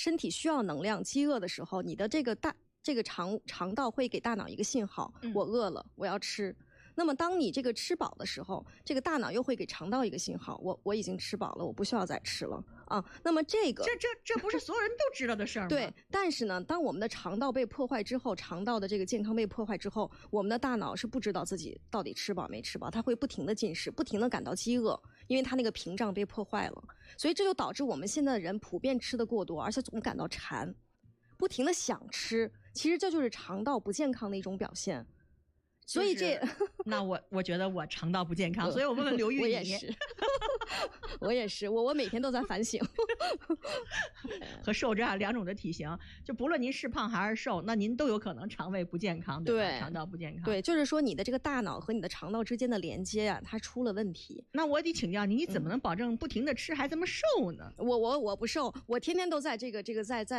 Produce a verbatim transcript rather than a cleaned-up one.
身体需要能量、饥饿的时候，你的这个大这个肠肠道会给大脑一个信号， 嗯、 我饿了，我要吃。那么当你这个吃饱的时候，这个大脑又会给肠道一个信号，我我已经吃饱了，我不需要再吃了啊。那么这个这这这不是所有人都知道的事儿吗？ 对，但是呢，当我们的肠道被破坏之后，肠道的这个健康被破坏之后，我们的大脑是不知道自己到底吃饱没吃饱，它会不停的进食，不停的感到饥饿，因为它那个屏障被破坏了，所以这就导致我们现在的人普遍吃的过多，而且总感到馋，不停的想吃，其实这就是肠道不健康的一种表现。所以这、 就是、那我我觉得我肠道不健康，所以我问问刘玉， 我也是，我也是，我我每天都在反省。 和瘦这样两种的体型，就不论您是胖还是瘦，那您都有可能肠胃不健康，对吧？ 对， 肠道不健康， 对，就是说你的这个大脑和你的肠道之间的连接啊，它出了问题。 那我得请教你，你怎么能保证不停的吃还这么瘦呢？ 我我我不瘦，我天天都在这个这个在在。